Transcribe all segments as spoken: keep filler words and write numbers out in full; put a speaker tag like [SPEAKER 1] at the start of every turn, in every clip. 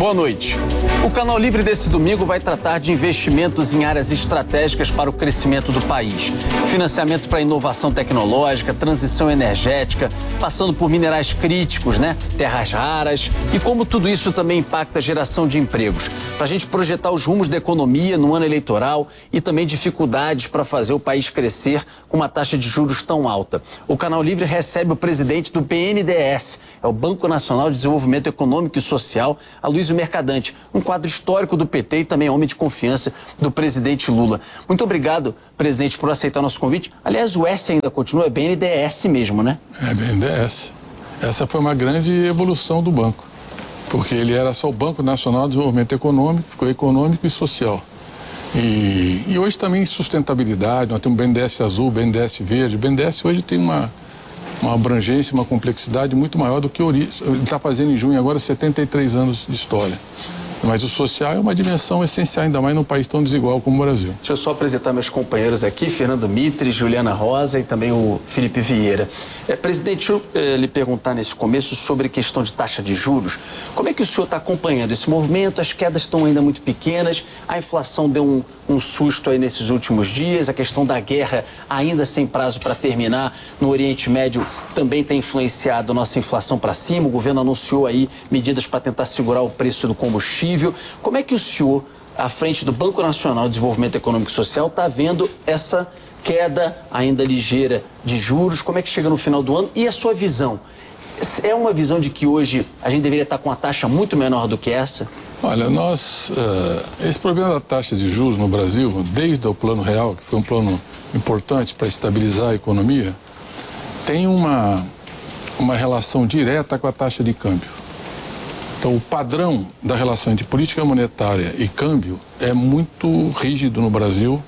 [SPEAKER 1] Boa noite. O Canal Livre desse domingo vai tratar de investimentos em áreas estratégicas para o crescimento do país. Financiamento para inovação tecnológica, transição energética, passando por minerais críticos, né? Terras raras e como tudo isso também impacta a geração de empregos. Para a gente projetar os rumos da economia no ano eleitoral e também dificuldades para fazer o país crescer com uma taxa de juros tão alta. O Canal Livre recebe o presidente do B N D E S, é o Banco Nacional de Desenvolvimento Econômico e Social, Aloysio Mercadante, um quadro histórico do P T e também homem de confiança do presidente Lula. Muito obrigado, presidente, por aceitar o nosso convite. Aliás, o S ainda continua, é B N D E S mesmo, né?
[SPEAKER 2] É B N D E S. Essa foi uma grande evolução do banco, porque ele era só o Banco Nacional de Desenvolvimento Econômico, ficou econômico e social. E, e hoje também sustentabilidade, nós temos o B N D E S azul, B N D E S verde. O B N D E S hoje tem uma, uma abrangência, uma complexidade muito maior do que o Ori. Ele está fazendo em junho agora setenta e três anos de história. Mas o social é uma dimensão essencial, ainda mais num país tão desigual como o Brasil.
[SPEAKER 1] Deixa eu só apresentar meus companheiros aqui, Fernando Mitre, Juliana Rosa e também o Felipe Vieira. É, presidente, deixa eu é, lhe perguntar nesse começo sobre a questão de taxa de juros. Como é que o senhor está acompanhando esse movimento? As quedas estão ainda muito pequenas, a inflação deu um, um susto aí nesses últimos dias, a questão da guerra ainda sem prazo para terminar no Oriente Médio também tem influenciado a nossa inflação para cima. O governo anunciou aí medidas para tentar segurar o preço do combustível. Como é que o senhor, à frente do Banco Nacional de Desenvolvimento Econômico e Social, está vendo essa queda ainda ligeira de juros? Como é que chega no final do ano? E a sua visão? É uma visão de que hoje a gente deveria estar com uma taxa muito menor do que essa?
[SPEAKER 2] Olha, nós, uh, esse problema da taxa de juros no Brasil, desde o Plano Real, que foi um plano importante para estabilizar a economia, tem uma, uma relação direta com a taxa de câmbio. Então, o padrão da relação entre política monetária e câmbio é muito rígido no Brasil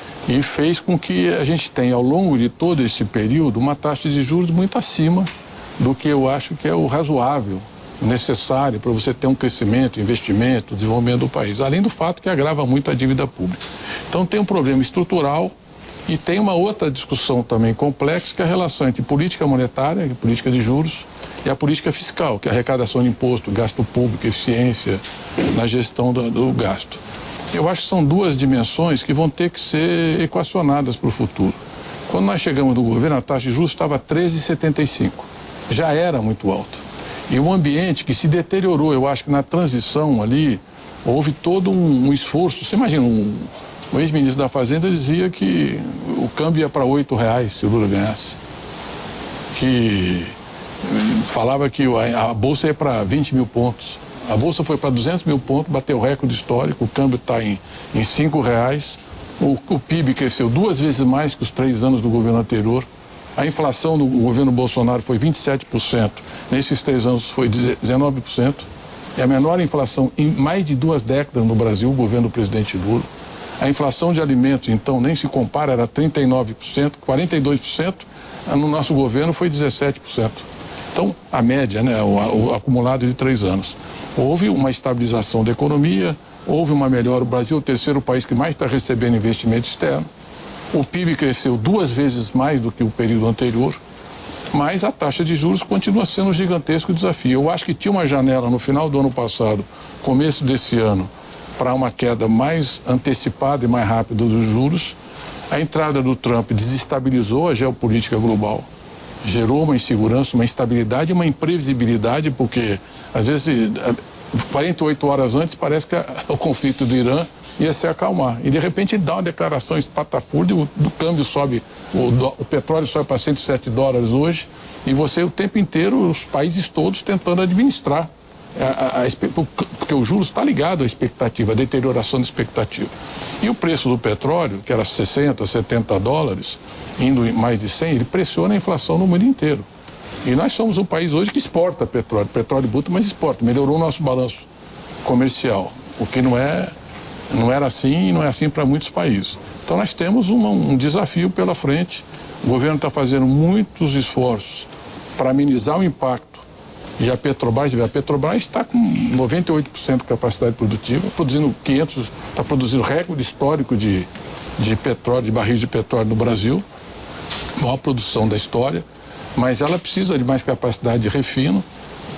[SPEAKER 2] e fez com que a gente tenha, ao longo de todo esse período, uma taxa de juros muito acima do que eu acho que é o razoável, necessário para você ter um crescimento, investimento, desenvolvimento do país. Além do fato que agrava muito a dívida pública. Então, tem um problema estrutural e tem uma outra discussão também complexa, que é a relação entre política monetária e política de juros e a política fiscal, que é a arrecadação de imposto, gasto público, eficiência na gestão do, do gasto. Eu acho que são duas dimensões que vão ter que ser equacionadas para o futuro. Quando nós chegamos no governo, a taxa de juros estava treze vírgula setenta e cinco. Já era muito alta. E um ambiente que se deteriorou, eu acho que na transição ali, houve todo um, um esforço. Você imagina, um, o ex-ministro da Fazenda dizia que o câmbio ia para oito reais se o Lula ganhasse. Que falava que a, a Bolsa ia para vinte mil pontos. A Bolsa foi para duzentos mil pontos, bateu o recorde histórico, o câmbio está em, em cinco reais. O, o P I B cresceu duas vezes mais que os três anos do governo anterior. A inflação do governo Bolsonaro foi vinte e sete por cento. Nesses três anos foi dezenove por cento. É a menor inflação em mais de duas décadas no Brasil, o governo do presidente Lula. A inflação de alimentos, então, nem se compara, era trinta e nove por cento, quarenta e dois por cento. No nosso governo foi dezessete por cento. Então, a média, né, o, o acumulado de três anos. Houve uma estabilização da economia, houve uma melhora. O Brasil é o terceiro país que mais está recebendo investimento externo. O P I B cresceu duas vezes mais do que o período anterior, mas a taxa de juros continua sendo um gigantesco desafio. Eu acho que tinha uma janela no final do ano passado, começo desse ano, para uma queda mais antecipada e mais rápida dos juros. A entrada do Trump desestabilizou a geopolítica global. Gerou uma insegurança, uma instabilidade e uma imprevisibilidade, porque às vezes quarenta e oito horas antes parece que a, o conflito do Irã ia se acalmar. E de repente ele dá uma declaração espatafúrdia, o do câmbio sobe, o, do, o petróleo sobe para cento e sete dólares hoje, e você o tempo inteiro, os países todos tentando administrar. A, a, a, porque o juros está ligado à expectativa, à deterioração da expectativa. E o preço do petróleo, que era sessenta, setenta dólares, indo em mais de cem, ele pressiona a inflação no mundo inteiro. E nós somos um país hoje que exporta petróleo, petróleo bruto, mas exporta, melhorou o nosso balanço comercial, o que não é, não era assim e não é assim para muitos países. Então nós temos uma, um desafio pela frente, o governo está fazendo muitos esforços para amenizar o impacto. E a Petrobras, a Petrobras está com noventa e oito por cento de capacidade produtiva, produzindo quinhentos, está produzindo recorde histórico de, de petróleo, de barris de petróleo no Brasil, maior produção da história, mas ela precisa de mais capacidade de refino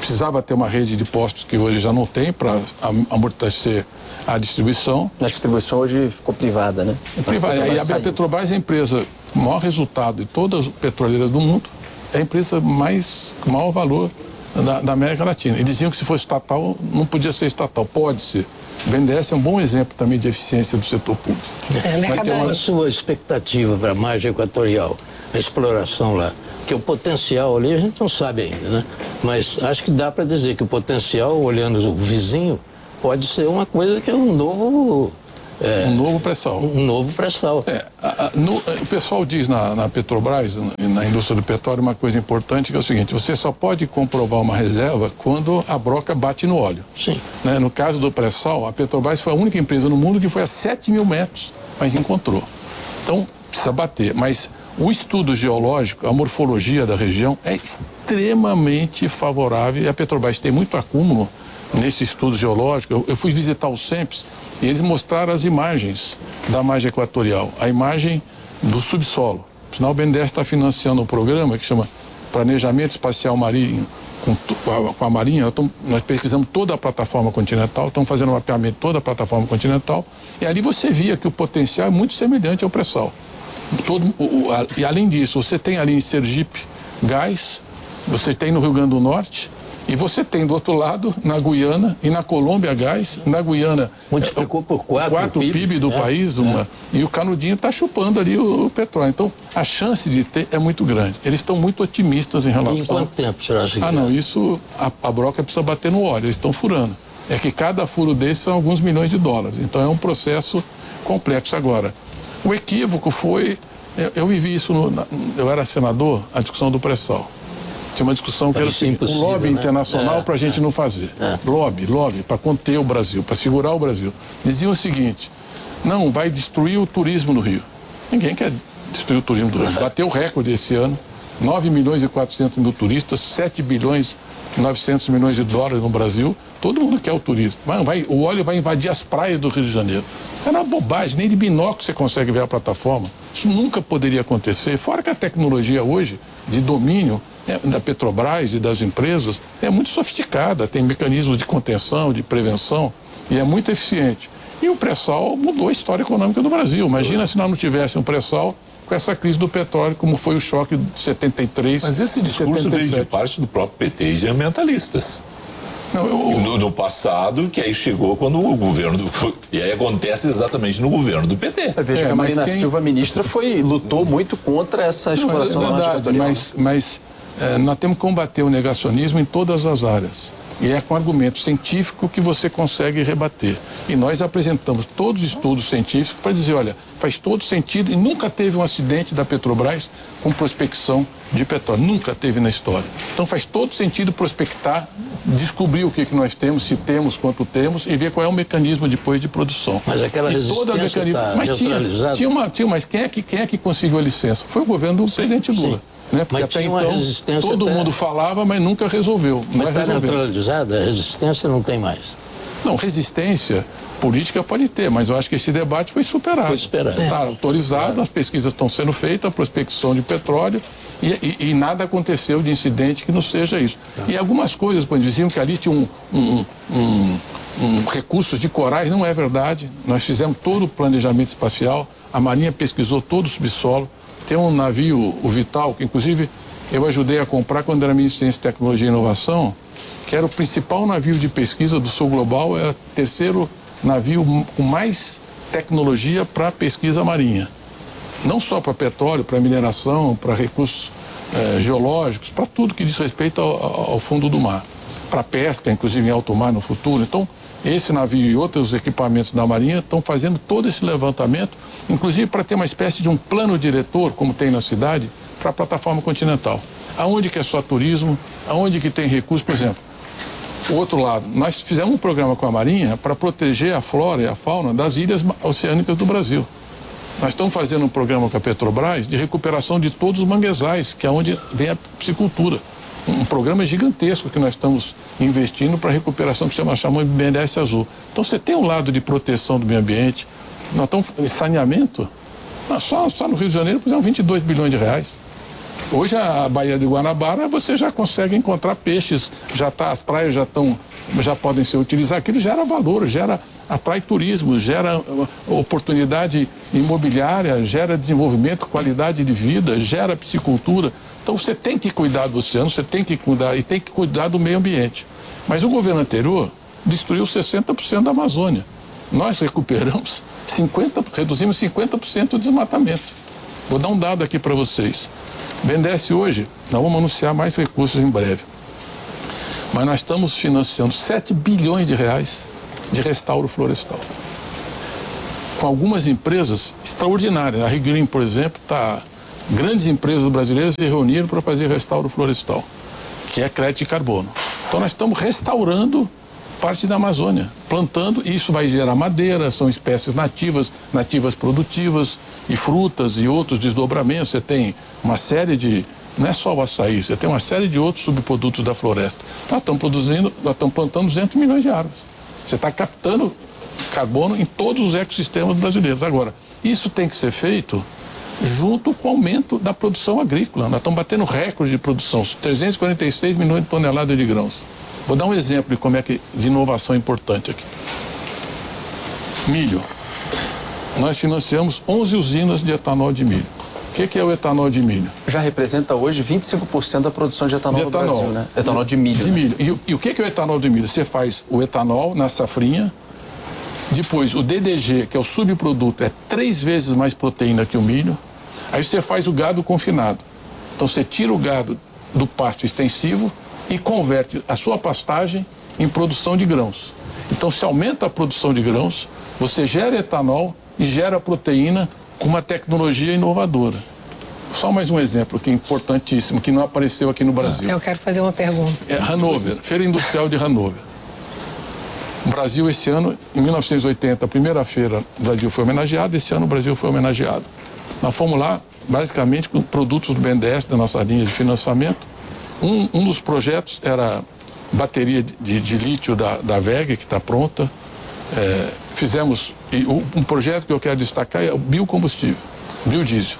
[SPEAKER 2] precisava ter uma rede de postos que hoje já não tem para amortecer a distribuição.
[SPEAKER 1] A distribuição hoje ficou privada, né?
[SPEAKER 2] É privada. E a Petrobras é a empresa com maior resultado de todas as petroleiras do mundo, é a empresa mais com maior valor da, da América Latina. E diziam que se fosse estatal, não podia ser estatal. Pode ser. O B N D E S é um bom exemplo também de eficiência do setor público.
[SPEAKER 3] É, qual é a sua expectativa para a margem equatorial, a exploração lá? Porque o potencial ali a gente não sabe ainda, né? Mas acho que dá para dizer que o potencial, olhando o vizinho, pode ser uma coisa que é um novo...
[SPEAKER 2] É, um novo pré-sal.
[SPEAKER 3] Um novo pré-sal.
[SPEAKER 2] É, a, a, no, o pessoal diz na, na Petrobras, na, na indústria do petróleo, uma coisa importante que é o seguinte: você só pode comprovar uma reserva quando a broca bate no óleo.
[SPEAKER 3] Sim.
[SPEAKER 2] Né? No caso do pré-sal, a Petrobras foi a única empresa no mundo que foi a sete mil metros, mas encontrou. Então, precisa bater. Mas o estudo geológico, a morfologia da região é extremamente favorável e a Petrobras tem muito acúmulo nesse estudo geológico. Eu, eu fui visitar o SEMPES e eles mostraram as imagens da margem equatorial, a imagem do subsolo. Afinal, o B N D E S está financiando um programa que chama Planejamento Espacial Marinho com, com, a, com a Marinha. Nós, tamo, nós pesquisamos toda a plataforma continental, estamos fazendo um mapeamento de toda a plataforma continental e ali você via que o potencial é muito semelhante ao pré-sal. Todo, o, o, a, e além disso, você tem ali em Sergipe gás, você tem no Rio Grande do Norte, e você tem do outro lado, na Guiana e na Colômbia gás, na Guiana...
[SPEAKER 3] Multiplicou por quatro,
[SPEAKER 2] quatro o P I B do é, país, uma, é. E o canudinho está chupando ali o, o petróleo. Então, a chance de ter é muito grande. Eles estão muito otimistas em relação...
[SPEAKER 3] E em quanto tempo será assim?
[SPEAKER 2] Ah, não, isso, a, a broca precisa bater no óleo, eles estão furando. É que cada furo desse são alguns milhões de dólares. Então, é um processo complexo. Agora, o equívoco foi... Eu, eu vivi isso, no, na, eu era senador, a discussão do pré-sal. Tinha uma discussão que era assim, o lobby né? internacional é, para a gente é, não fazer. É. Lobby, lobby, para conter o Brasil, para segurar o Brasil. Diziam o seguinte: não, vai destruir o turismo no Rio. Ninguém quer destruir o turismo do Rio. Bateu o recorde esse ano, nove milhões e quatrocentos mil turistas, sete bilhões e novecentos milhões de dólares no Brasil. Todo mundo quer o turismo. Vai, vai, o óleo vai invadir as praias do Rio de Janeiro. Era uma bobagem, nem de binóculo você consegue ver a plataforma. Isso nunca poderia acontecer. Fora que a tecnologia hoje, de domínio é, da Petrobras e das empresas, é muito sofisticada, tem mecanismos de contenção, de prevenção, e é muito eficiente. E o pré-sal mudou a história econômica do Brasil. Imagina se nós não tivéssemos um pré-sal com essa crise do petróleo, como foi o choque de setenta e três.
[SPEAKER 4] Mas esse discurso veio de parte do próprio P T e de ambientalistas. Não, eu... no, no passado, que aí chegou quando o governo do, e aí acontece exatamente no governo do P T.
[SPEAKER 1] Veja é, que a Marina quem... Silva, ministra, foi, lutou muito contra essa exploração.
[SPEAKER 2] Não, é verdade, mas, mas é, nós temos que combater o negacionismo em todas as áreas. E é com argumento científico que você consegue rebater. E nós apresentamos todos os estudos científicos para dizer, olha, faz todo sentido e nunca teve um acidente da Petrobras com prospecção de petróleo. Nunca teve na história. Então faz todo sentido prospectar, descobrir o que, que nós temos, se temos, quanto temos, e ver qual é o mecanismo depois de produção.
[SPEAKER 3] Mas aquela
[SPEAKER 2] e
[SPEAKER 3] resistência
[SPEAKER 2] mecanismo...
[SPEAKER 3] está
[SPEAKER 2] mas tinha, tinha uma, tinha, mas quem é, que, quem é que conseguiu a licença? Foi o governo do sim, presidente Lula. Sim. Né? Porque
[SPEAKER 3] mas
[SPEAKER 2] até então todo
[SPEAKER 3] até...
[SPEAKER 2] mundo falava, mas nunca resolveu.
[SPEAKER 3] Mas está neutralizada, a resistência não tem mais.
[SPEAKER 2] Não, resistência política pode ter, mas eu acho que esse debate foi superado.
[SPEAKER 3] Foi superado.
[SPEAKER 2] Está autorizado, é. As pesquisas estão sendo feitas, a prospecção de petróleo, e, e, e nada aconteceu de incidente que não seja isso. É. E algumas coisas, quando diziam que ali tinha um, um, um, um recursos de corais, não é verdade. Nós fizemos todo o planejamento espacial, a Marinha pesquisou todo o subsolo. Tem um navio, o Vital, que inclusive eu ajudei a comprar quando era ministro de Ciência, Tecnologia e Inovação, que era o principal navio de pesquisa do Sul Global, é o terceiro navio com mais tecnologia para pesquisa marinha. Não só para petróleo, para mineração, para recursos eh, geológicos, para tudo que diz respeito ao, ao fundo do mar. Para pesca, inclusive em alto mar no futuro. Então, esse navio e outros equipamentos da Marinha estão fazendo todo esse levantamento, inclusive para ter uma espécie de um plano diretor, como tem na cidade, para a plataforma continental. Aonde que é só turismo, aonde que tem recursos, por exemplo. O outro lado, nós fizemos um programa com a Marinha para proteger a flora e a fauna das ilhas oceânicas do Brasil. Nós estamos fazendo um programa com a Petrobras de recuperação de todos os manguezais, que é onde vem a piscicultura. Um programa gigantesco que nós estamos investindo para recuperação, que chama, chamamos de B N D E S Azul. Então você tem um lado de proteção do meio ambiente, nós estamos em saneamento, só, só no Rio de Janeiro pusemos vinte e dois bilhões de reais. Hoje a Baía de Guanabara você já consegue encontrar peixes, já tá, as praias já estão, já podem ser utilizadas, aquilo gera valor, gera, atrai turismo, gera oportunidade imobiliária, gera desenvolvimento, qualidade de vida, gera piscicultura. Então você tem que cuidar do oceano, você tem que cuidar e tem que cuidar do meio ambiente. Mas o governo anterior destruiu sessenta por cento da Amazônia. Nós recuperamos cinquenta por cento, reduzimos cinquenta por cento do desmatamento. Vou dar um dado aqui para vocês. BNDES hoje, nós vamos anunciar mais recursos em breve. Mas nós estamos financiando sete bilhões de reais de restauro florestal. Com algumas empresas extraordinárias. A Rio Green, por exemplo, está... Grandes empresas brasileiras se reuniram para fazer restauro florestal, que é crédito de carbono. Então nós estamos restaurando parte da Amazônia, plantando, e isso vai gerar madeira, são espécies nativas, nativas produtivas, e frutas e outros desdobramentos. Você tem uma série de, não é só o açaí, você tem uma série de outros subprodutos da floresta. Nós estamos produzindo, nós estamos plantando duzentos milhões de árvores. Você está captando carbono em todos os ecossistemas brasileiros. Agora, isso tem que ser feito junto com o aumento da produção agrícola. Nós estamos batendo recorde de produção, trezentos e quarenta e seis milhões de toneladas de grãos. Vou dar um exemplo de como é que, de inovação importante aqui. Milho. Nós financiamos onze usinas de etanol de milho. O que, que é o etanol de milho?
[SPEAKER 1] Já representa hoje vinte e cinco por cento da produção de etanol, de etanol no Brasil, né? Etanol de milho.
[SPEAKER 2] De
[SPEAKER 1] né?
[SPEAKER 2] milho. E, e o que, que é o etanol de milho? Você faz o etanol na safrinha, depois o D D G, que é o subproduto, é três vezes mais proteína que o milho. Aí você faz o gado confinado. Então você tira o gado do pasto extensivo e converte a sua pastagem em produção de grãos. Então se aumenta a produção de grãos, você gera etanol e gera proteína com uma tecnologia inovadora. Só mais um exemplo que é importantíssimo, que não apareceu aqui no Brasil.
[SPEAKER 5] Eu quero fazer uma pergunta.
[SPEAKER 2] É Hanover, Feira Industrial de Hanover. O Brasil esse ano, em mil novecentos e oitenta, a primeira feira, o Brasil foi homenageado, esse ano o Brasil foi homenageado. Nós fomos lá, basicamente, com produtos do BNDES, da nossa linha de financiamento. Um, um dos projetos era bateria de, de, de lítio da, da V E G, que está pronta. É, fizemos, e um projeto que eu quero destacar é o biocombustível, biodiesel.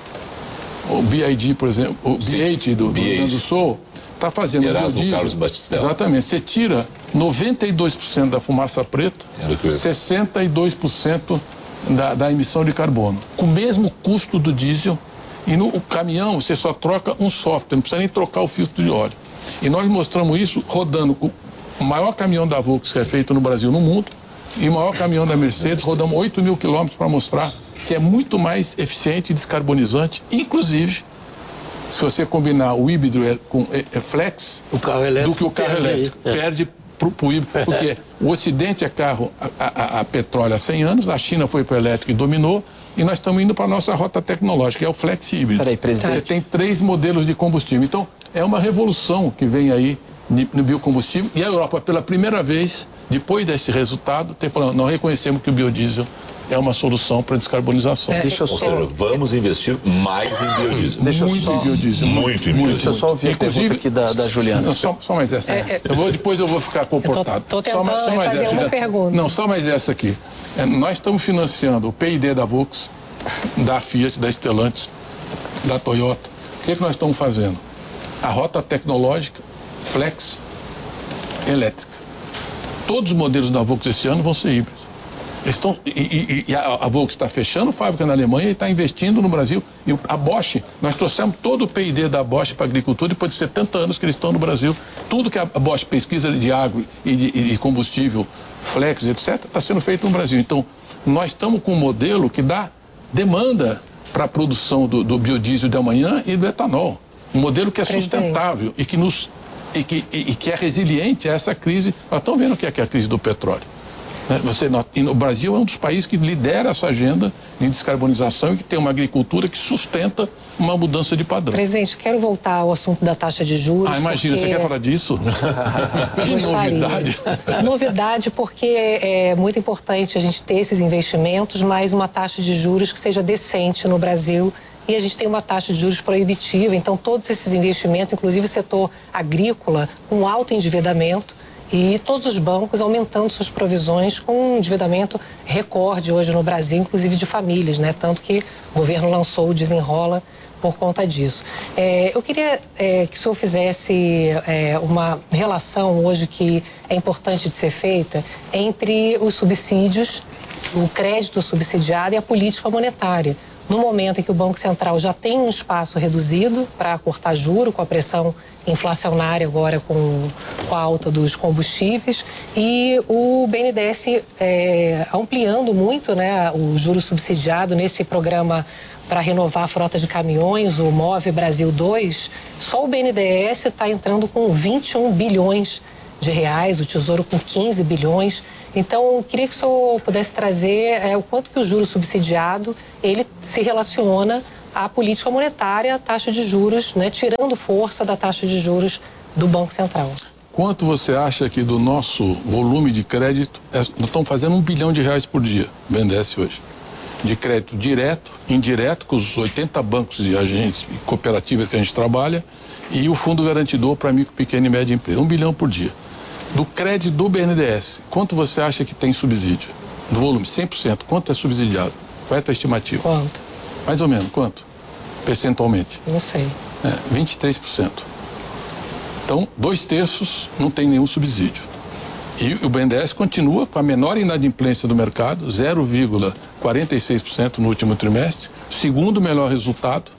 [SPEAKER 2] O B I D, por exemplo, o B I D do, do Rio Grande do Sul, está fazendo
[SPEAKER 4] Erasmo
[SPEAKER 2] biodiesel.
[SPEAKER 4] Carlos Batistella.
[SPEAKER 2] Exatamente. Você tira noventa e dois por cento da fumaça preta, sessenta e dois por cento Da, da emissão de carbono, com o mesmo custo do diesel, e no o caminhão você só troca um software, não precisa nem trocar o filtro de óleo. E nós mostramos isso rodando com o maior caminhão da Volkswagen que é feito no Brasil, no mundo, e o maior caminhão da Mercedes, rodamos oito mil quilômetros para mostrar que é muito mais eficiente e descarbonizante, inclusive se você combinar o híbrido com é, flex
[SPEAKER 3] o carro elétrico
[SPEAKER 2] do que o carro
[SPEAKER 3] perde,
[SPEAKER 2] elétrico,
[SPEAKER 3] é.
[SPEAKER 2] perde pro híbrido, porque o Ocidente é carro a, a, a petróleo há cem anos, a China foi para o elétrico e dominou, e nós estamos indo para a nossa rota tecnológica, que é o flex híbrido.
[SPEAKER 1] Peraí, presidente.
[SPEAKER 2] Você tem três modelos de combustível. Então, é uma revolução que vem aí no biocombustível, e a Europa, pela primeira vez, depois desse resultado, tem falando, nós reconhecemos que o biodiesel é uma solução para descarbonização.
[SPEAKER 1] É, deixa eu
[SPEAKER 4] Ou
[SPEAKER 1] só...
[SPEAKER 4] seja, vamos investir mais em biodiesel.
[SPEAKER 1] Deixa eu
[SPEAKER 2] muito
[SPEAKER 1] só...
[SPEAKER 2] em biodiesel.
[SPEAKER 4] Muito em
[SPEAKER 2] muito.
[SPEAKER 4] biodiesel.
[SPEAKER 1] Deixa eu só ouvir a pergunta aqui da, da Juliana.
[SPEAKER 2] Não, só, só mais essa.
[SPEAKER 5] É, é...
[SPEAKER 2] Eu vou, depois eu vou ficar comportado.
[SPEAKER 5] tô, tô
[SPEAKER 2] só mais, só mais
[SPEAKER 5] fazer
[SPEAKER 2] essa,
[SPEAKER 5] uma
[SPEAKER 2] Juliana.
[SPEAKER 5] pergunta.
[SPEAKER 2] Não, só mais essa aqui. É, nós estamos financiando o P I D da Volkswagen, da Fiat, da Stellantis, da Toyota. O que, é que nós estamos fazendo? A rota tecnológica flex elétrica. Todos os modelos da Volkswagen esse ano vão ser híbridos. Eles estão, e, e, e a, a Volkswagen está fechando fábrica na Alemanha e está investindo no Brasil. E a Bosch, nós trouxemos todo o P I D da Bosch para a agricultura depois de setenta anos que eles estão no Brasil. Tudo que a Bosch pesquisa de água e de, e de combustível, flex, etcétera, está sendo feito no Brasil. Então, nós estamos com um modelo que dá demanda para a produção do, do biodiesel de amanhã e do etanol. Um modelo que é sustentável e que, nos, e, que, e, e que é resiliente a essa crise. Nós estamos vendo o que é, que é a crise do petróleo. Você, e o Brasil é um dos países que lidera essa agenda de descarbonização e que tem uma agricultura que sustenta uma mudança de padrão.
[SPEAKER 5] Presidente, quero voltar ao assunto da taxa de juros.
[SPEAKER 2] Ah, imagina,
[SPEAKER 5] porque...
[SPEAKER 2] você quer falar disso? Que novidade.
[SPEAKER 5] Novidade porque é muito importante a gente ter esses investimentos, mas uma taxa de juros que seja decente no Brasil. E a gente tem uma taxa de juros proibitiva, então todos esses investimentos, inclusive o setor agrícola, com alto endividamento, e todos os bancos aumentando suas provisões com um endividamento recorde hoje no Brasil, inclusive de famílias, né? Tanto que o governo lançou o Desenrola por conta disso. É, eu queria é, que o senhor fizesse é, uma relação hoje que é importante de ser feita entre os subsídios, o crédito subsidiado e a política monetária. No momento em que o Banco Central já tem um espaço reduzido para cortar juro, com a pressão inflacionária agora com, com a alta dos combustíveis, e o B N D E S é, ampliando muito, né, o juro subsidiado nesse programa para renovar a frota de caminhões, o Move Brasil dois, só o B N D E S está entrando com vinte e um bilhões de reais, o Tesouro com quinze bilhões. Então, queria que o senhor pudesse trazer é, o quanto que o juro subsidiado, ele se relaciona à política monetária, à taxa de juros, né, tirando força da taxa de juros do Banco Central.
[SPEAKER 2] Quanto você acha que do nosso volume de crédito, é, nós estamos fazendo um bilhão de reais por dia, B N D E S hoje, de crédito direto, indireto, com os oitenta bancos e agentes e cooperativas que a gente trabalha, e o fundo garantidor para micro, pequena e média empresa, um bilhão por dia. Do crédito do B N D E S, quanto você acha que tem subsídio? Do volume, cem por cento, quanto é subsidiado? Qual é a tua estimativa?
[SPEAKER 5] Quanto?
[SPEAKER 2] Mais ou menos, quanto? Percentualmente?
[SPEAKER 5] Não sei.
[SPEAKER 2] É, vinte e três por cento. Então, dois terços não tem nenhum subsídio. E o B N D E S continua com a menor inadimplência do mercado, zero vírgula quarenta e seis por cento no último trimestre, segundo melhor resultado,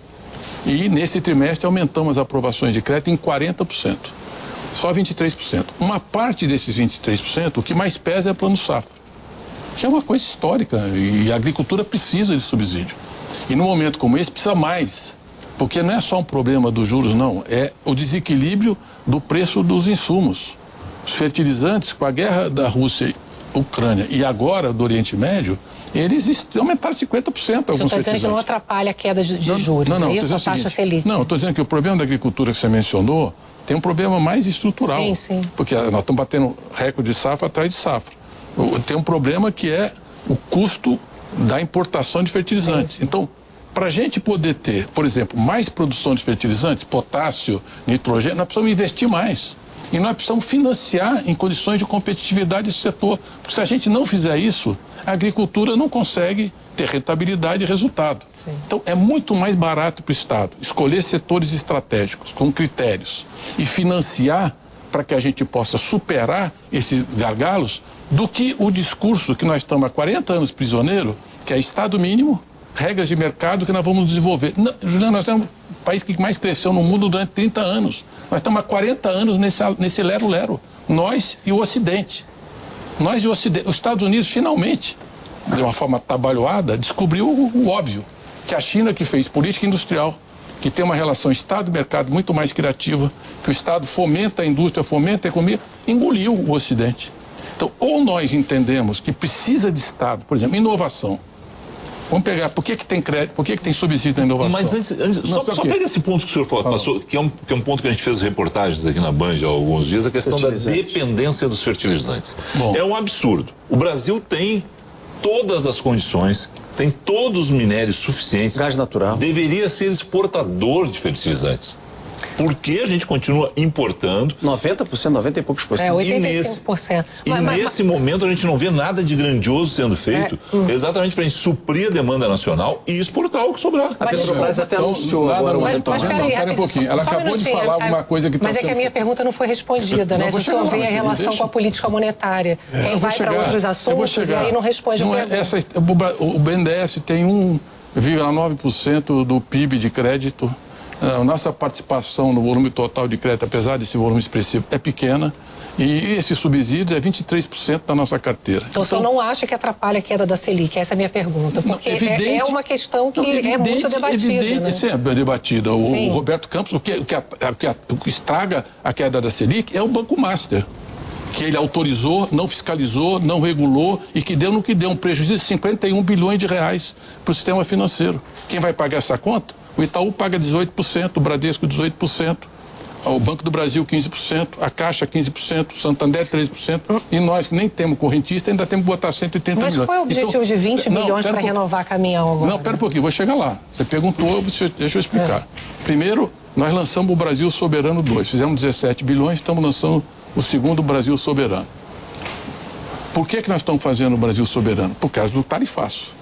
[SPEAKER 2] e nesse trimestre aumentamos as aprovações de crédito em quarenta por cento. Só vinte e três por cento. Uma parte desses vinte e três por cento, o que mais pesa é o plano safra. Que é uma coisa histórica e a agricultura precisa de subsídio. E num momento como esse precisa mais, porque não é só um problema dos juros, não, é o desequilíbrio do preço dos insumos. Os fertilizantes, com a guerra da Rússia e Ucrânia e agora do Oriente Médio, eles aumentaram cinquenta por cento alguns fertilizantes. Você está dizendo
[SPEAKER 5] que não atrapalha a queda de, de não, juros,
[SPEAKER 2] não, não,
[SPEAKER 5] é isso? A taxa Selic?
[SPEAKER 2] Não, estou dizendo que o problema da agricultura que você mencionou tem um problema mais estrutural.
[SPEAKER 5] Sim, sim.
[SPEAKER 2] Porque nós estamos batendo recorde de safra atrás de safra. Tem um problema que é o custo da importação de fertilizantes. Sim, sim. Então, para a gente poder ter, por exemplo, mais produção de fertilizantes, potássio, nitrogênio, nós precisamos investir mais. E nós precisamos financiar em condições de competitividade esse setor. Porque se a gente não fizer isso, a agricultura não consegue ter rentabilidade e resultado. Sim. Então, é muito mais barato para o Estado escolher setores estratégicos com critérios e financiar para que a gente possa superar esses gargalos do que o discurso que nós estamos há quarenta anos prisioneiro, que é Estado mínimo, regras de mercado que nós vamos desenvolver. Não, Juliano, nós temos o país que mais cresceu no mundo durante trinta anos. Nós estamos há quarenta anos nesse, nesse lero-lero. Nós e o Ocidente. Nós e o Ocidente. Os Estados Unidos, finalmente, de uma forma trabalhada, descobriu o, o óbvio, que a China que fez política industrial, que tem uma relação Estado-mercado muito mais criativa, que o Estado fomenta a indústria, fomenta a economia, engoliu o Ocidente. Então, ou nós entendemos que precisa de Estado, por exemplo, inovação. Vamos pegar, por que que tem crédito, por que que tem subsídio na inovação?
[SPEAKER 4] Mas antes, antes só, só pega esse ponto que o senhor falou, passou, que é, um, que é um ponto que a gente fez reportagens aqui na Band há alguns dias, a questão da dependência dos fertilizantes. Bom. É um absurdo. O Brasil tem todas as condições, tem todos os minérios suficientes.
[SPEAKER 1] Gás natural.
[SPEAKER 4] Deveria ser exportador de fertilizantes. Por que a gente continua importando?
[SPEAKER 1] noventa por cento, noventa e poucos por cento.
[SPEAKER 5] É, oitenta e cinco por cento.
[SPEAKER 4] E nesse, mas, e nesse mas... momento a gente não vê nada de grandioso sendo feito, é, hum. exatamente para a gente suprir a demanda nacional e exportar o que sobrar.
[SPEAKER 1] A Petrobras até anunciou agora uma retomada.
[SPEAKER 2] Espera um pouquinho, ela acabou de falar alguma coisa que está
[SPEAKER 5] Mas é que a minha pergunta não foi respondida, né? Se o senhor vê a relação com a política monetária. Quem vai para outros assuntos e aí não responde a pergunta.
[SPEAKER 2] O B N D E S tem um vírgula nove por cento do P I B de crédito. A nossa participação no volume total de crédito, apesar desse volume expressivo, é pequena. E esse subsídio é vinte e três por cento da nossa carteira.
[SPEAKER 5] Então, então o senhor não acha que atrapalha a queda da Selic? Essa é a minha pergunta. Porque não, evidente, é, é uma questão que evidente, é muito debatida.
[SPEAKER 2] Evidente,
[SPEAKER 5] né?
[SPEAKER 2] Sim, é debatida. O, o Roberto Campos, o que, o, que, o, que, o que estraga a queda da Selic é o Banco Master, que ele autorizou, não fiscalizou, não regulou e que deu no que deu um prejuízo de cinquenta e um bilhões de reais para o sistema financeiro. Quem vai pagar essa conta? O Itaú paga dezoito por cento, o Bradesco dezoito por cento, o Banco do Brasil quinze por cento, a Caixa quinze por cento, o Santander treze por cento e nós que nem temos correntista ainda temos que botar cento e trinta
[SPEAKER 5] Mas
[SPEAKER 2] milhões.
[SPEAKER 5] Mas qual é o objetivo então, de vinte bilhões para renovar caminhão agora?
[SPEAKER 2] Não, pera um pouquinho, vou chegar lá. Você perguntou, deixa eu explicar. É. Primeiro, nós lançamos o Brasil Soberano dois, fizemos dezessete bilhões, estamos lançando o segundo Brasil Soberano. Por que que nós estamos fazendo o Brasil Soberano? Por causa do tarifaço.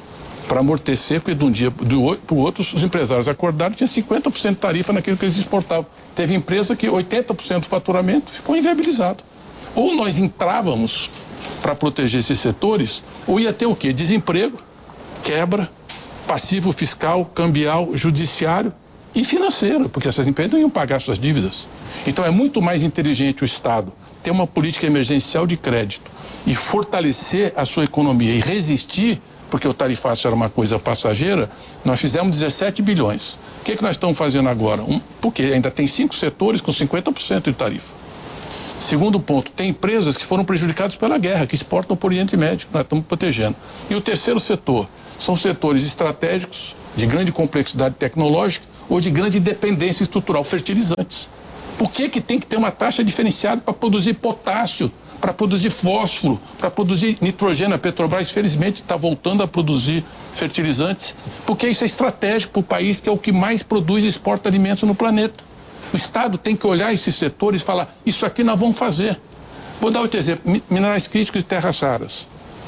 [SPEAKER 2] para amortecer, porque de um dia para o outro os empresários acordaram, tinha cinquenta por cento de tarifa naquilo que eles exportavam. Teve empresa que oitenta por cento do faturamento ficou inviabilizado. Ou nós entrávamos para proteger esses setores, ou ia ter o quê? Desemprego, quebra, passivo fiscal, cambial, judiciário e financeiro, porque essas empresas não iam pagar suas dívidas. Então é muito mais inteligente o Estado ter uma política emergencial de crédito e fortalecer a sua economia e resistir, porque o tarifácio era uma coisa passageira. Nós fizemos dezessete bilhões. O que, que nós estamos fazendo agora? Um, porque ainda tem cinco setores com cinquenta por cento de tarifa. Segundo ponto, tem empresas que foram prejudicadas pela guerra, que exportam para o Oriente Médio, nós estamos protegendo. E o terceiro setor são setores estratégicos, de grande complexidade tecnológica ou de grande dependência estrutural, fertilizantes. Por que que tem que ter uma taxa diferenciada para produzir potássio, para produzir fósforo, para produzir nitrogênio? A Petrobras, felizmente, está voltando a produzir fertilizantes, porque isso é estratégico para o país, que é o que mais produz e exporta alimentos no planeta. O Estado tem que olhar esses setores e falar, isso aqui nós vamos fazer. Vou dar outro exemplo, minerais críticos e terras raras.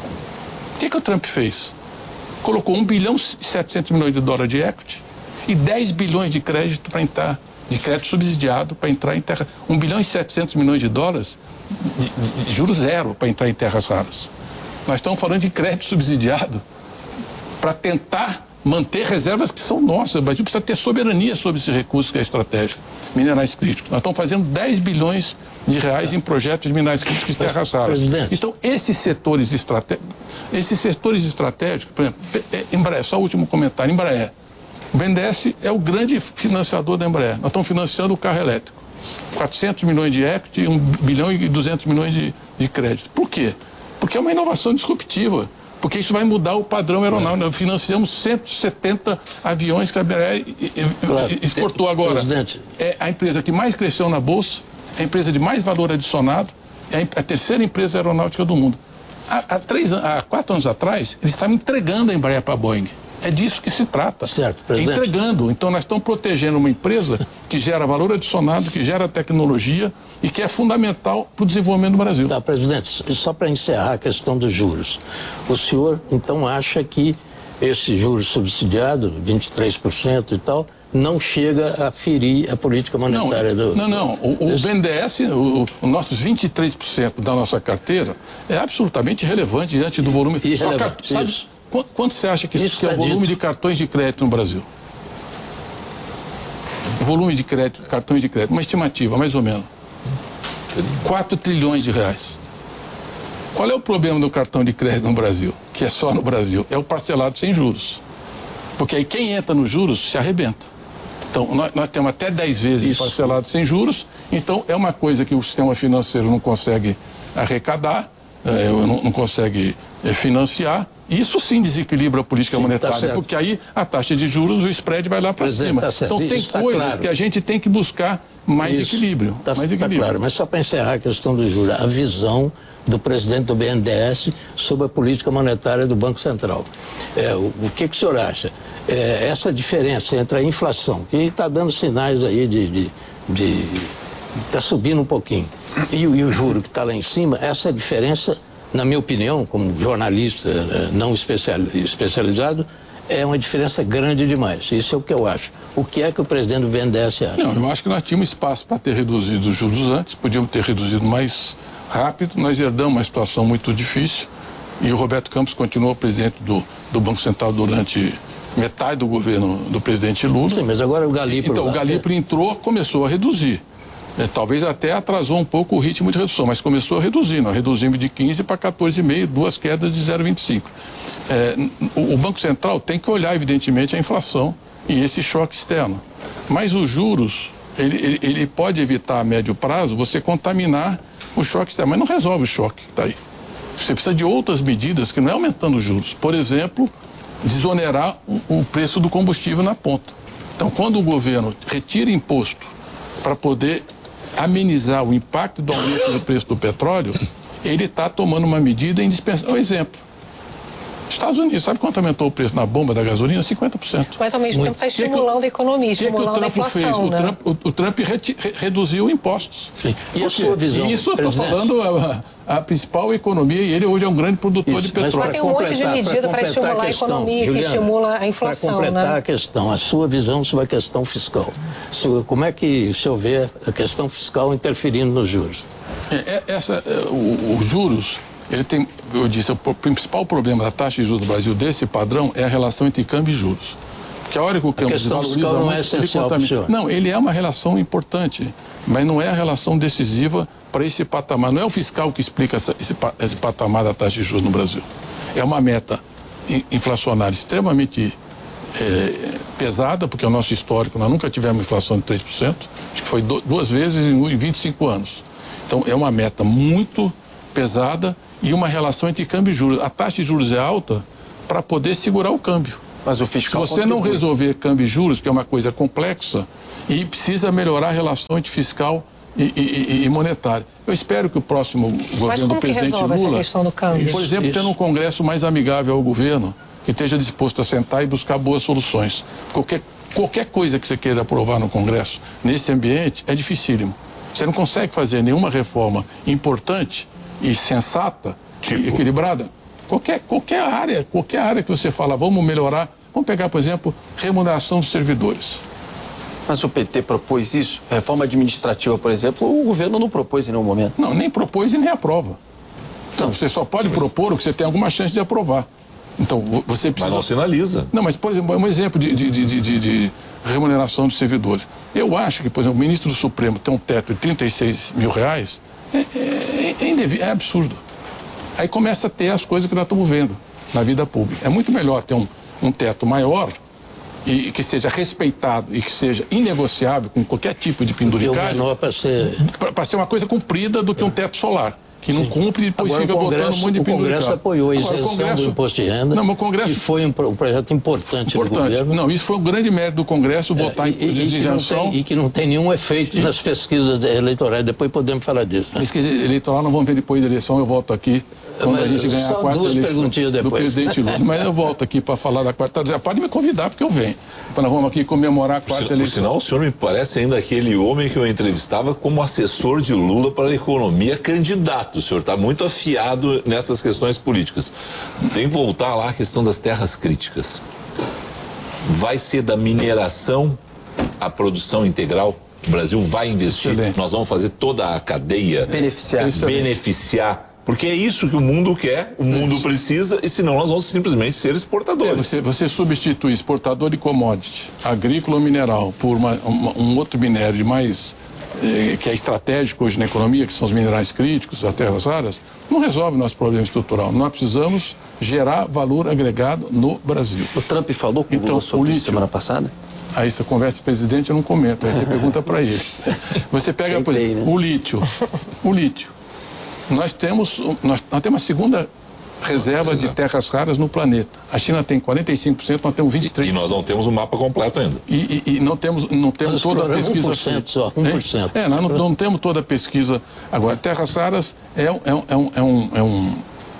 [SPEAKER 2] O que que o Trump fez? Colocou um bilhão e setecentos milhões de dólares de equity e dez bilhões de crédito para entrar, de crédito subsidiado para entrar em terra. um bilhão e setecentos milhões de dólares de, de, de juros zero para entrar em terras raras. Nós estamos falando de crédito subsidiado para tentar manter reservas que são nossas. O Brasil precisa ter soberania sobre esse recurso que é estratégico. Minerais críticos. Nós estamos fazendo dez bilhões de reais em projetos de minerais críticos e terras raras. Então, esses setores estratégicos, esses setores estratégicos, por exemplo, Embraer, só o último comentário, Embraer. O B N D E S é o grande financiador da Embraer. Nós estamos financiando o carro elétrico. quatrocentos milhões de equity, um bilhão e duzentos milhões de, de crédito. Por quê? Porque é uma inovação disruptiva. Porque isso vai mudar o padrão aeronáutico. Nós financiamos cento e setenta aviões que a Embraer claro. exportou agora. Presidente. É a empresa que mais cresceu na Bolsa, é a empresa de mais valor adicionado, é a terceira empresa aeronáutica do mundo. Há, há, três, há quatro anos atrás, eles estavam entregando a Embraer para a Boeing. É disso que se trata. Certo, presidente. É entregando. Então, nós estamos protegendo uma empresa que gera valor adicionado, que gera tecnologia e que é fundamental para o desenvolvimento do Brasil. Tá, presidente, só para encerrar a questão dos juros. O senhor, então, acha que esse juros subsidiado, vinte e três por cento e tal, não chega a ferir a política monetária não, do... Não, não. O, o B N D E S, o, o nossos vinte e três por cento da nossa carteira é absolutamente irrelevante diante do volume... Irrelevante, Só, sabe, quanto, quanto você acha que, que é o volume dito. de cartões de crédito no Brasil? O volume de crédito, cartões de crédito, uma estimativa, mais ou menos. quatro trilhões de reais. Qual é o problema do cartão de crédito no Brasil? Que é só no Brasil. É o parcelado sem juros. Porque aí quem entra nos juros se arrebenta. Então, nós, nós temos até dez vezes Isso. parcelado sem juros. Então, é uma coisa que o sistema financeiro não consegue arrecadar, é, não, não consegue é, financiar. Isso sim desequilibra a política sim, monetária, tá porque aí a taxa de juros, o spread vai lá para cima. Tá então, tem Isso coisas tá claro. que a gente tem que buscar mais Isso. equilíbrio. Está tá claro, mas só para encerrar a questão do juros, a visão do presidente do B N D E S sobre a política monetária do Banco Central. É, o, o que, que o senhor acha? É, essa diferença entre a inflação, que está dando sinais aí de... está subindo um pouquinho, e, e o juro que está lá em cima, essa diferença, na minha opinião, como jornalista não especializado, é uma diferença grande demais. Isso é o que eu acho. O que é que o presidente do B N D E S acha? Não, eu acho que nós tínhamos espaço para ter reduzido os juros antes, podíamos ter reduzido mais rápido. Nós herdamos uma situação muito difícil e o Roberto Campos continuou presidente do, do Banco Central durante metade do governo do presidente Lula. Sim, mas agora o Galípolo... Então, o Galípolo entrou, começou a reduzir. É, talvez até atrasou um pouco o ritmo de redução, mas começou a reduzir. Nós reduzimos de quinze para quatorze vírgula cinco, duas quedas de zero vírgula vinte e cinco. É, o, o Banco Central tem que olhar, evidentemente, a inflação e esse choque externo. Mas os juros, ele, ele, ele pode evitar a médio prazo você contaminar o choque externo, mas não resolve o choque que está aí. Você precisa de outras medidas que não é aumentando os juros. Por exemplo, desonerar o, o preço do combustível na ponta. Então, quando o governo retira imposto para poder amenizar o impacto do aumento do preço do petróleo, ele está tomando uma medida indispensável. Um exemplo. Estados Unidos, sabe quanto aumentou o preço na bomba da gasolina? cinquenta por cento.
[SPEAKER 5] Mas ao mesmo tempo está estimulando que, a economia, estimulando que, que o Trump a inflação, fez?
[SPEAKER 2] Né? O Trump, o, o Trump re, re, reduziu impostos. Sim. E a sua visão? E isso eu estou falando há, a principal economia e ele hoje é um grande produtor
[SPEAKER 3] Isso,
[SPEAKER 2] de petróleo.
[SPEAKER 5] Mas tem um monte de medida para estimular a, questão, a economia, Juliana, que estimula a inflação.
[SPEAKER 3] Para completar,
[SPEAKER 5] né?
[SPEAKER 3] a questão, a sua visão sobre a questão fiscal. Se, como é que o senhor vê a questão fiscal interferindo nos juros?
[SPEAKER 2] É, essa, o, os juros, ele tem, eu disse, o principal problema da taxa de juros do Brasil desse padrão é a relação entre câmbio e juros. Porque a hora que o câmbio desvaloriza
[SPEAKER 3] não
[SPEAKER 2] muito,
[SPEAKER 3] é essencial para o senhor.
[SPEAKER 2] Não, ele é uma relação importante, mas não é a relação decisiva para esse patamar. Não é o fiscal que explica essa, esse, esse patamar da taxa de juros no Brasil. É uma meta inflacionária extremamente é, pesada, porque é o nosso histórico, nós nunca tivemos inflação de três por cento, acho que foi do, duas vezes em vinte e cinco anos. Então, é uma meta muito pesada e uma relação entre câmbio e juros. A taxa de juros é alta para poder segurar o câmbio.
[SPEAKER 1] Mas o fiscal
[SPEAKER 2] Se você não resolver câmbio e juros, que é uma coisa complexa, e precisa melhorar a relação entre fiscal e, e, e monetário. Eu espero que o próximo governo do presidente Lula,
[SPEAKER 5] essa questão do câmbio?
[SPEAKER 2] por exemplo,
[SPEAKER 3] Isso.
[SPEAKER 2] tendo um Congresso mais amigável ao governo, que esteja disposto a sentar e buscar boas soluções. Qualquer, qualquer coisa que você queira aprovar no Congresso, nesse ambiente, é dificílimo. Você não consegue fazer nenhuma reforma importante e sensata, tipo. e equilibrada. Qualquer, qualquer área, qualquer área que você fala, vamos melhorar, vamos pegar, por exemplo, remuneração dos servidores.
[SPEAKER 1] Mas o P T propôs isso? Reforma administrativa, por exemplo, o governo não propôs em nenhum momento.
[SPEAKER 2] Não, nem propôs e nem aprova. Então, você só pode
[SPEAKER 4] Sim,
[SPEAKER 2] propor o que você tem alguma chance de aprovar. Então, você precisa...
[SPEAKER 4] Mas não sinaliza.
[SPEAKER 2] Não, mas, por exemplo, um exemplo de, de, de, de, de remuneração dos servidores. Eu acho que, por exemplo, o ministro do Supremo tem um teto de trinta e seis mil reais, é, é, é, indevido, é absurdo. Aí começa a ter as coisas que nós estamos vendo na vida pública. É muito melhor ter um, um teto maior e que seja respeitado e que seja inegociável com qualquer tipo de penduricalho.
[SPEAKER 3] menor para ser...
[SPEAKER 2] Para ser uma coisa cumprida do que um teto solar. Que não cumpre e depois
[SPEAKER 3] Agora,
[SPEAKER 2] fica botando um monte de
[SPEAKER 3] o Congresso
[SPEAKER 2] penduricalho.
[SPEAKER 3] apoiou a
[SPEAKER 2] Agora,
[SPEAKER 3] isenção
[SPEAKER 2] Congresso,
[SPEAKER 3] do imposto de renda,
[SPEAKER 2] não, mas o Congresso,
[SPEAKER 3] que foi um, um projeto importante,
[SPEAKER 2] importante
[SPEAKER 3] do governo.
[SPEAKER 2] Não, isso foi um grande mérito do Congresso, votar
[SPEAKER 3] é,
[SPEAKER 2] em
[SPEAKER 3] e, e,
[SPEAKER 2] isenção.
[SPEAKER 3] tem, e que não tem nenhum efeito e... nas pesquisas eleitorais, depois podemos falar disso. Né?
[SPEAKER 2] Pesquisa eleitoral, não vamos ver depois da eleição, eu volto aqui quando
[SPEAKER 3] mas
[SPEAKER 2] a gente ganhar a quarta
[SPEAKER 3] duas
[SPEAKER 2] eleição
[SPEAKER 3] depois.
[SPEAKER 2] do presidente Lula. Mas eu volto aqui para falar da quarta. Pode me convidar, porque eu venho. Nós vamos aqui comemorar a quarta
[SPEAKER 4] por,
[SPEAKER 2] eleição.
[SPEAKER 4] Por sinal, o senhor me parece ainda aquele homem que eu entrevistava como assessor de Lula para a economia candidato. O senhor está muito afiado nessas questões políticas. Tem que voltar lá à questão das terras críticas. Vai ser da mineração à produção integral? O Brasil vai investir?
[SPEAKER 2] Excelente.
[SPEAKER 4] Nós vamos fazer toda a cadeia
[SPEAKER 1] Beneficiar.
[SPEAKER 4] beneficiar. Porque é isso que o mundo quer, o mundo isso. precisa, e senão nós vamos simplesmente ser exportadores.
[SPEAKER 2] É, você, você substitui exportador de commodity, agrícola ou mineral, por uma, uma, um outro minério de mais, eh, que é estratégico hoje na economia, que são os minerais críticos, as terras raras, não resolve o nosso problema estrutural. Nós precisamos gerar valor agregado no Brasil.
[SPEAKER 1] O Trump falou com o
[SPEAKER 2] então,
[SPEAKER 1] Lula sobre
[SPEAKER 2] o
[SPEAKER 1] isso semana passada?
[SPEAKER 2] Aí essa conversa do presidente eu não comento, aí você pergunta para ele. Você pega, por exemplo, o lítio. O lítio. Nós temos, nós, nós temos a segunda reserva de terras raras no planeta. A China tem quarenta e cinco por cento, nós temos vinte e três por cento.
[SPEAKER 4] E nós não temos o um mapa completo ainda.
[SPEAKER 2] E, e, e não temos, não temos toda a pesquisa.
[SPEAKER 3] um por cento só, um por cento.
[SPEAKER 2] É, é nós não, não temos toda a pesquisa. Agora, terras raras é, é, é, um, é, um, é, um,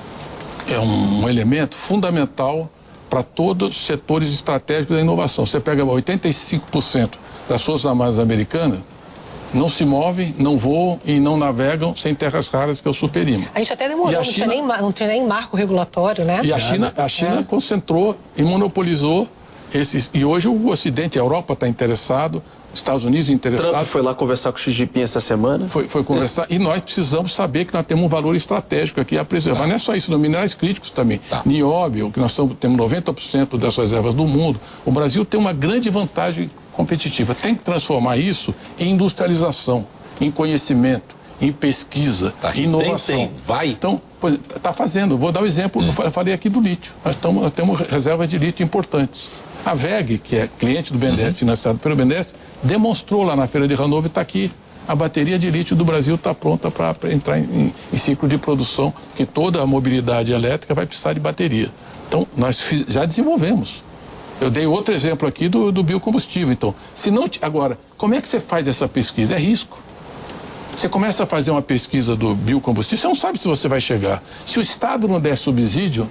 [SPEAKER 2] é um elemento fundamental para todos os setores estratégicos da inovação. Você pega oitenta e cinco por cento das Forças Armadas Americanas, não se movem, não voam e não navegam sem terras raras, que é o superima.
[SPEAKER 5] A gente até demorou, não, China... tinha nem, não tinha nem marco regulatório, né?
[SPEAKER 2] E a China, a China é. concentrou e monopolizou esses... E hoje o Ocidente, a Europa está interessado, os Estados Unidos interessados.
[SPEAKER 1] Trump foi lá conversar com o Xi Jinping essa semana.
[SPEAKER 2] Foi, foi conversar. É. E nós precisamos saber que nós temos um valor estratégico aqui a preservar. Mas não é só isso, não, minerais críticos também. Tá. Nióbio, que nós estamos, temos noventa por cento das reservas do mundo. O Brasil tem uma grande vantagem competitiva. Tem que transformar isso em industrialização, em conhecimento, em pesquisa,
[SPEAKER 4] tá,
[SPEAKER 2] em inovação.
[SPEAKER 4] Tem, tem. Vai.
[SPEAKER 2] Então, está fazendo. Vou dar o um exemplo, hum. eu falei aqui do lítio. Nós, estamos, nós temos reservas de lítio importantes. A V E G, que é cliente do BNDES, uhum. financiado pelo BNDES, demonstrou lá na Feira de Hannover, está aqui, a bateria de lítio do Brasil está pronta para entrar em, em ciclo de produção, que toda a mobilidade elétrica vai precisar de bateria. Então, nós fiz, já desenvolvemos. Eu dei outro exemplo aqui do, do biocombustível. Então, se não, agora, como é que você faz essa pesquisa? É risco. Você começa a fazer uma pesquisa do biocombustível, você não sabe se você vai chegar. Se o Estado não der subsídio,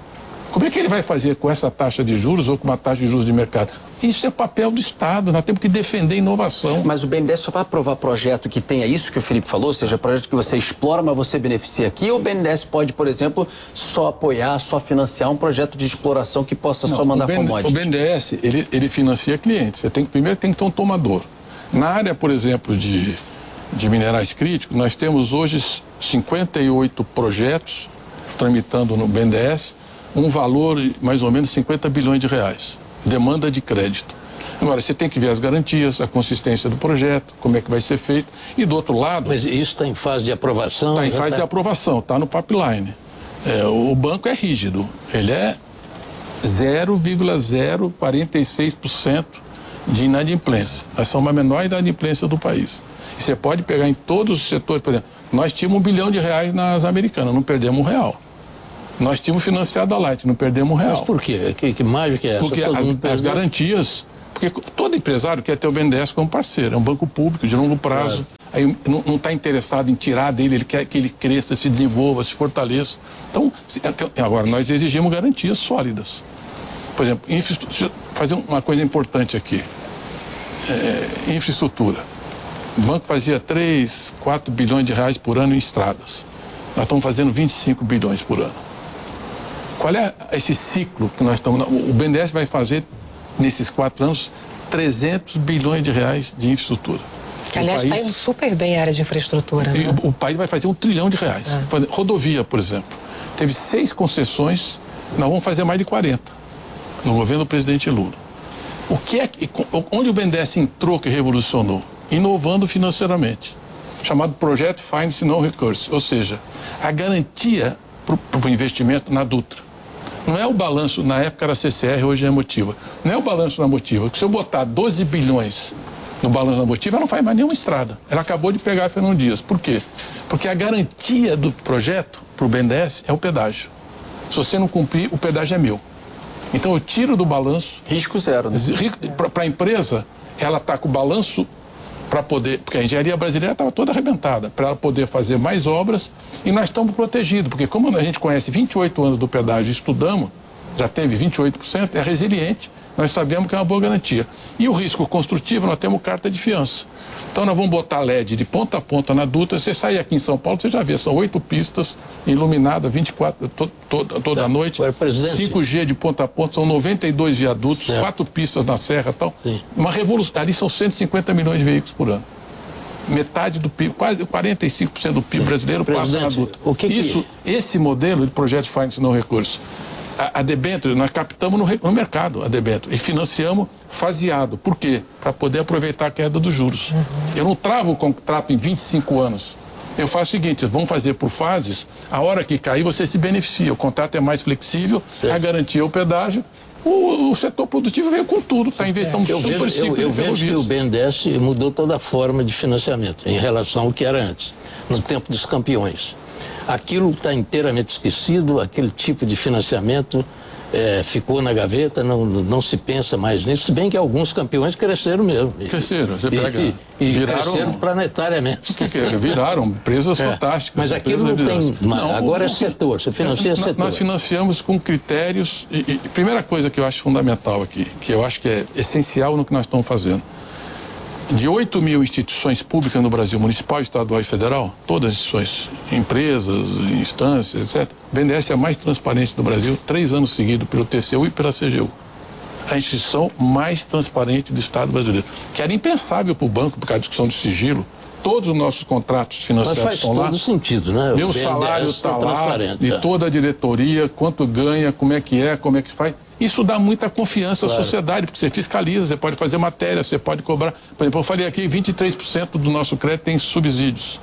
[SPEAKER 2] Como é que ele vai fazer com essa taxa de juros ou com uma taxa de juros de mercado? Isso é papel do Estado, nós temos que defender inovação.
[SPEAKER 1] Mas o B N D E S só vai aprovar projeto que tenha isso que o Felipe falou, ou seja, projeto que você explora, mas você beneficia aqui, ou o B N D E S pode, por exemplo, só apoiar, só financiar um projeto de exploração que possa Não, só mandar commodities?
[SPEAKER 2] O B N D E S, ele, ele financia clientes. Você tem que, primeiro tem que ter um tomador. Na área, por exemplo, de, de minerais críticos, nós temos hoje cinquenta e oito projetos tramitando no B N D E S, um valor mais ou menos cinquenta bilhões de reais, demanda de crédito. Agora, você tem que ver as garantias, a consistência do projeto, como é que vai ser feito, e do outro lado...
[SPEAKER 3] Mas isso está em fase de aprovação?
[SPEAKER 2] Está em fase
[SPEAKER 3] tá...
[SPEAKER 2] de aprovação, está no pipeline. É, o banco é rígido, ele é zero vírgula zero quarenta e seis por cento de inadimplência. Nós somos a menor inadimplência do país. E você pode pegar em todos os setores, por exemplo, nós tínhamos um bilhão de reais nas americanas, não perdemos um real. Nós tínhamos financiado a Light, não perdemos um real.
[SPEAKER 3] Mas por quê? Que, que mágica é essa?
[SPEAKER 2] Porque as, as garantias, porque todo empresário quer ter o B N D E S como parceiro, é um banco público de longo prazo, claro. Aí não está interessado em tirar dele, ele quer que ele cresça, se desenvolva, se fortaleça. Então, agora, nós exigimos garantias sólidas. Por exemplo, fazer uma coisa importante aqui, é, infraestrutura. O banco fazia três, quatro bilhões de reais por ano em estradas. Nós estamos fazendo vinte e cinco bilhões por ano. Qual é esse ciclo que nós estamos... O B N D E S vai fazer, nesses quatro anos, trezentos bilhões de reais de infraestrutura.
[SPEAKER 5] Que, aliás, está indo super bem a área de infraestrutura, né?
[SPEAKER 2] O, o país vai fazer um trilhão de reais. Ah. Rodovia, por exemplo. Teve seis concessões, nós vamos fazer mais de quarenta, no governo do presidente Lula. O que é, onde o B N D E S entrou que revolucionou? Inovando financeiramente. Chamado Projeto Finance No Recourse. Ou seja, a garantia para o investimento na Dutra. Não é o balanço, na época era C C R, hoje é Motiva. Não é o balanço na Motiva. Se eu botar doze bilhões no balanço da Motiva, ela não faz mais nenhuma estrada. Ela acabou de pegar a Fernão Dias. Por quê? Porque a garantia do projeto para o B N D E S é o pedágio. Se você não cumprir, o pedágio é meu. Então eu tiro do balanço...
[SPEAKER 1] Risco zero, né?
[SPEAKER 2] Para a empresa, ela está com o balanço para poder... Porque a engenharia brasileira estava toda arrebentada, para ela poder fazer mais obras, e nós estamos protegidos, porque como a gente conhece vinte e oito anos do pedágio, estudamos, já teve vinte e oito por cento, é resiliente, nós sabemos que é uma boa garantia. E o risco construtivo, nós temos carta de fiança. Então nós vamos botar L E D de ponta a ponta na Dutra. Você sair aqui em São Paulo, você já vê, são oito pistas iluminadas vinte e quatro, to, to, toda
[SPEAKER 3] tá.
[SPEAKER 2] noite. cinco G de ponta a ponta, são noventa e dois viadutos, certo. Quatro pistas na serra e tal. Sim. Uma revolução, ali são cento e cinquenta milhões de veículos por ano. Metade do P I B, quase quarenta e cinco por cento do P I B brasileiro passa na Dutra.
[SPEAKER 3] O que
[SPEAKER 2] Isso,
[SPEAKER 3] que...
[SPEAKER 2] Esse modelo de projeto de finance no recurso, a, a debênture, nós captamos no, no mercado a debênture e financiamos faseado. Por quê? Para poder aproveitar a queda dos juros. Uhum. Eu não travo o contrato em vinte e cinco anos. Eu faço o seguinte, vamos fazer por fases, a hora que cair você se beneficia. O contrato é mais flexível, certo. A garantia é o pedágio. O, o setor produtivo veio com tudo, está inventando
[SPEAKER 3] é,
[SPEAKER 2] super
[SPEAKER 3] vejo, Eu, eu vejo que o B N D E S mudou toda a forma de financiamento em relação ao que era antes, no tempo dos campeões. Aquilo está inteiramente esquecido, aquele tipo de financiamento é, ficou na gaveta, não, não se pensa mais nisso, se bem que alguns campeões cresceram mesmo.
[SPEAKER 2] Cresceram, você pega...
[SPEAKER 3] E, e, e
[SPEAKER 2] viraram,
[SPEAKER 3] cresceram planetariamente.
[SPEAKER 2] O que, que é? Viraram empresas é, fantásticas.
[SPEAKER 3] Mas aquilo não tem... Não,
[SPEAKER 2] agora
[SPEAKER 3] o, é setor, você financia
[SPEAKER 2] é,
[SPEAKER 3] setor.
[SPEAKER 2] Nós financiamos com critérios... E, e primeira coisa que eu acho fundamental aqui, que eu acho que é essencial no que nós estamos fazendo. De oito mil instituições públicas no Brasil, municipal, estadual e federal, todas as instituições, empresas, instâncias, etcétera, o B N D E S é a mais transparente do Brasil, três anos seguidos pelo T C U e pela C G U. A instituição mais transparente do Estado brasileiro, que era impensável para o banco, por causa da discussão de sigilo. Todos os nossos contratos financeiros estão lá.
[SPEAKER 3] Mas faz todo sentido, né?
[SPEAKER 2] Meu salário está lá, de toda a diretoria, quanto ganha, como é que é, como é que faz. Isso dá muita confiança claro. À sociedade, porque você fiscaliza, você pode fazer matéria, você pode cobrar. Por exemplo, eu falei aqui, vinte e três por cento do nosso crédito tem subsídios.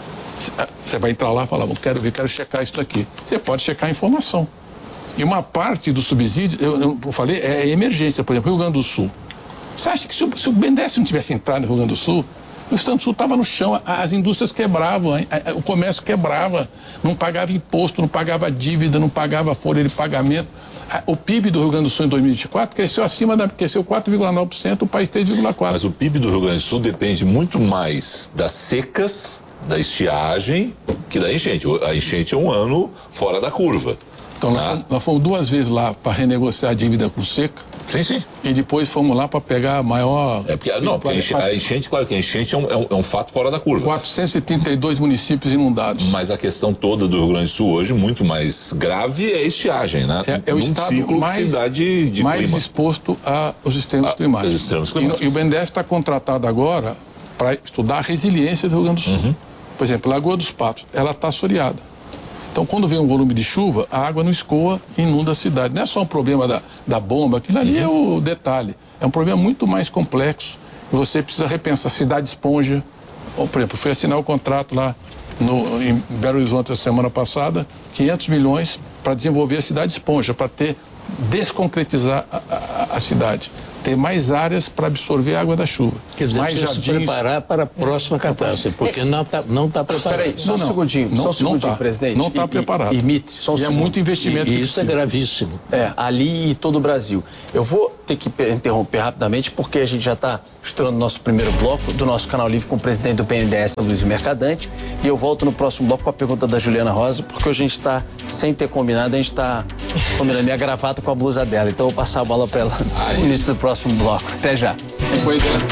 [SPEAKER 2] Você vai entrar lá e falar, eu quero ver, quero checar isso aqui. Você pode checar a informação. E uma parte do subsídio, eu, eu falei, é emergência. Por exemplo, Rio Grande do Sul. Você acha que se o, se o B N D E S não tivesse entrado no Rio Grande do Sul, o Estado do Sul estava no chão, as indústrias quebravam, o comércio quebrava, não pagava imposto, não pagava dívida, não pagava folha de pagamento. O P I B do Rio Grande do Sul em dois mil e vinte e quatro cresceu acima da, cresceu quatro vírgula nove por cento, o país três vírgula quatro por cento.
[SPEAKER 4] Mas o P I B do Rio Grande do Sul depende muito mais das secas da estiagem que da enchente. A enchente é um ano fora da curva.
[SPEAKER 2] Então, nós,
[SPEAKER 4] Ah.
[SPEAKER 2] fomos, nós fomos duas vezes lá para renegociar a dívida com seca.
[SPEAKER 4] Sim, sim.
[SPEAKER 2] E depois fomos lá para pegar a maior...
[SPEAKER 4] É porque, não, porque a enchente, a enchente, claro que a enchente é um, é um, é um fato fora da curva.
[SPEAKER 2] quatrocentos e trinta e dois municípios inundados.
[SPEAKER 4] Mas a questão toda do Rio Grande do Sul hoje, muito mais grave, é a estiagem, né?
[SPEAKER 2] É, é o
[SPEAKER 4] Num
[SPEAKER 2] estado
[SPEAKER 4] ciclo
[SPEAKER 2] mais,
[SPEAKER 4] que se dá de, de
[SPEAKER 2] mais
[SPEAKER 4] clima.
[SPEAKER 2] exposto aos extremos
[SPEAKER 4] Ah,
[SPEAKER 2] climáticos.
[SPEAKER 4] os extremos climáticos.
[SPEAKER 2] E, e o BNDES está contratado agora para estudar a resiliência do Rio Grande do Sul.
[SPEAKER 4] Uhum.
[SPEAKER 2] Por exemplo, Lagoa dos Patos, ela está assoreada. Então, quando vem um volume de chuva, a água não escoa e inunda a cidade. Não é só um problema da, da bomba, aquilo ali uhum. é o detalhe. É um problema muito mais complexo. Você precisa repensar a cidade esponja. Ou, por exemplo, fui assinar o contrato lá no, em Belo Horizonte a semana passada, quinhentos milhões para desenvolver a cidade esponja, para ter, desconcretizar a, a, a cidade. Ter mais áreas para absorver a água da chuva.
[SPEAKER 3] Quer dizer,
[SPEAKER 2] mais
[SPEAKER 3] precisa
[SPEAKER 2] jardins.
[SPEAKER 3] se preparar para a próxima catástrofe, porque não está não tá preparado.
[SPEAKER 1] Peraí, só
[SPEAKER 2] Não,
[SPEAKER 1] um
[SPEAKER 2] não.
[SPEAKER 1] segundinho,
[SPEAKER 2] Não-
[SPEAKER 1] só um segundinho,
[SPEAKER 2] não tá.
[SPEAKER 1] presidente.
[SPEAKER 2] Não tá
[SPEAKER 1] E-
[SPEAKER 2] preparado.
[SPEAKER 1] E, e Mitre, só um
[SPEAKER 2] E é
[SPEAKER 1] segundo.
[SPEAKER 2] muito investimento.
[SPEAKER 3] E
[SPEAKER 2] que
[SPEAKER 3] isso é
[SPEAKER 2] precisa.
[SPEAKER 3] gravíssimo.
[SPEAKER 1] É, ali e todo o Brasil. Eu vou ter que pe- interromper rapidamente, porque a gente já está estourando o nosso primeiro bloco do nosso Canal Livre com o presidente do P N D E S, Luiz Mercadante. E eu volto no próximo bloco com a pergunta da Juliana Rosa, porque hoje a gente está, sem ter combinado, a gente está combinando minha gravata com a blusa dela. Então eu vou passar a bola para ela no início do próximo bloco. Até já.